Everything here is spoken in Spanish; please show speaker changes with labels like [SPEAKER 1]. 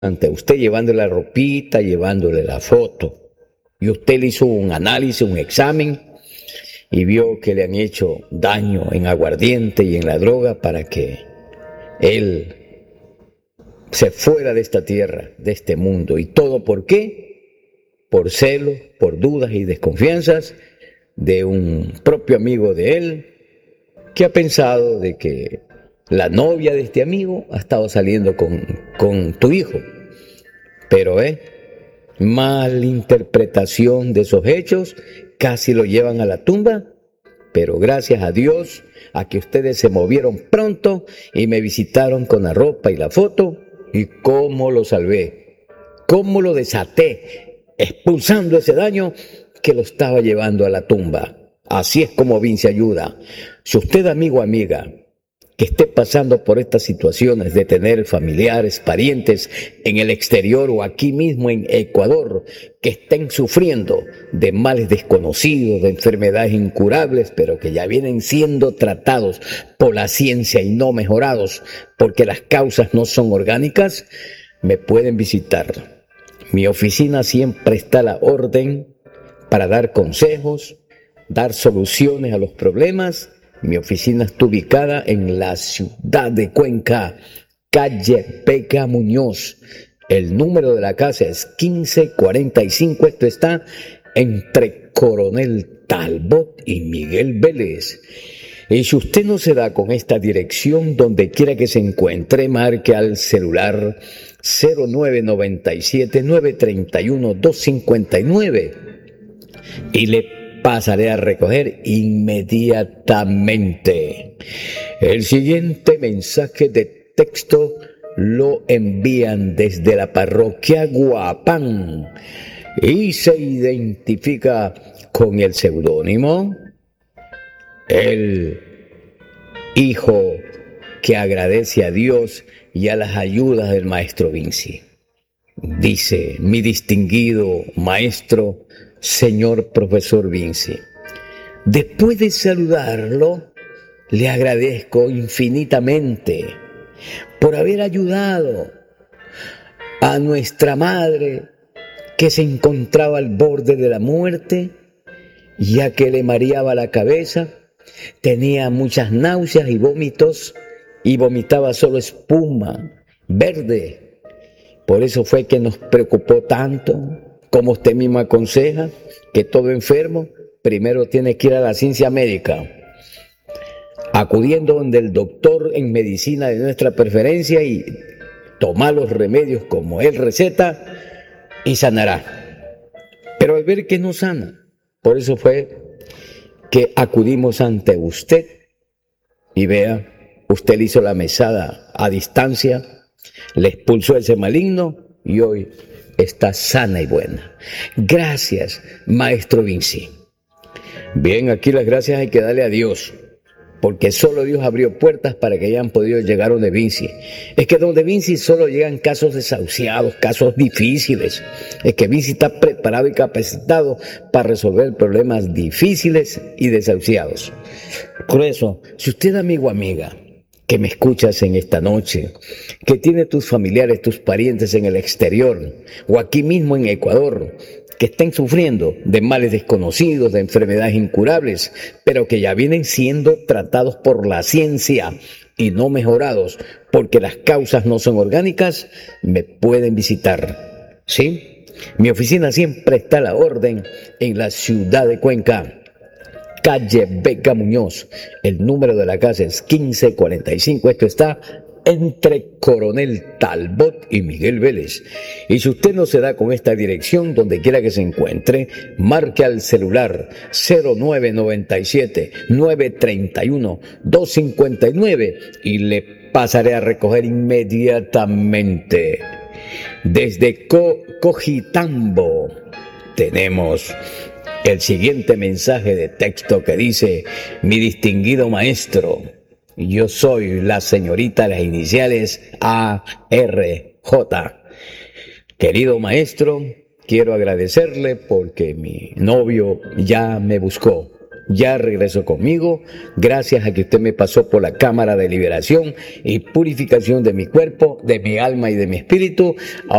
[SPEAKER 1] ante usted, llevándole la ropita, llevándole la foto. Y usted le hizo un análisis, un examen, y vio que le han hecho daño en aguardiente y en la droga para que él se fuera de esta tierra, de este mundo. ¿Y todo por qué? Por celos, por dudas y desconfianzas de un propio amigo de él, que ha pensado de que la novia de este amigo ha estado saliendo con tu hijo. Pero malinterpretación de esos hechos, casi lo llevan a la tumba. Pero gracias a Dios, a que ustedes se movieron pronto y me visitaron con la ropa y la foto, y cómo lo salvé, cómo lo desaté, expulsando ese daño que lo estaba llevando a la tumba. Así es como Vinci ayuda. Si usted, amigo o amiga, que esté pasando por estas situaciones de tener familiares, parientes en el exterior o aquí mismo en Ecuador, que estén sufriendo de males desconocidos, de enfermedades incurables, pero que ya vienen siendo tratados por la ciencia y no mejorados, porque las causas no son orgánicas, me pueden visitar. Mi oficina siempre está a la orden para dar consejos, dar soluciones a los problemas. Mi oficina está ubicada en la ciudad de Cuenca, calle Beca Muñoz. El número de la casa es 1545. Esto está entre Coronel Talbot y Miguel Vélez. Y si usted no se da con esta dirección, donde quiera que se encuentre, marque al celular 0997-931-259 y le pasaré a recoger inmediatamente. El siguiente mensaje de texto lo envían desde la parroquia Guapán y se identifica con el seudónimo El Hijo que agradece a Dios y a las ayudas del maestro Vinci. Dice: mi distinguido maestro, señor profesor Vinci, después de saludarlo, le agradezco infinitamente por haber ayudado a nuestra madre, que se encontraba al borde de la muerte, ya que le mareaba la cabeza, tenía muchas náuseas y vómitos, y vomitaba solo espuma verde. Por eso fue que nos preocupó tanto. Como usted mismo aconseja, que todo enfermo primero tiene que ir a la ciencia médica, acudiendo donde el doctor en medicina de nuestra preferencia y tomar los remedios como él receta y sanará. Pero al ver que no sana, por eso fue que acudimos ante usted y vea, usted le hizo la mesada a distancia, le expulsó ese maligno y hoy está sana y buena. Gracias, maestro Vinci. Bien, aquí las gracias hay que darle a Dios, porque solo Dios abrió puertas para que hayan podido llegar donde Vinci. Es que donde Vinci solo llegan casos desahuciados, casos difíciles. Es que Vinci está preparado y capacitado para resolver problemas difíciles y desahuciados. Por eso, si usted, amigo o amiga, que me escuchas en esta noche, que tiene tus familiares, tus parientes en el exterior o aquí mismo en Ecuador, que estén sufriendo de males desconocidos, de enfermedades incurables, pero que ya vienen siendo tratados por la ciencia y no mejorados, porque las causas no son orgánicas, me pueden visitar. ¿Sí? Mi oficina siempre está a la orden en la ciudad de Cuenca, calle Beca Muñoz. El número de la casa es 1545. Esto está entre Coronel Talbot y Miguel Vélez. Y si usted no se da con esta dirección, donde quiera que se encuentre, marque al celular 0997-931-259 y le pasaré a recoger inmediatamente. Desde Cojitambo tenemos el siguiente mensaje de texto que dice: mi distinguido maestro, yo soy la señorita de las iniciales ARJ. Querido maestro, quiero agradecerle porque mi novio ya me buscó, ya regresó conmigo, gracias a que usted me pasó por la cámara de liberación y purificación de mi cuerpo, de mi alma y de mi espíritu.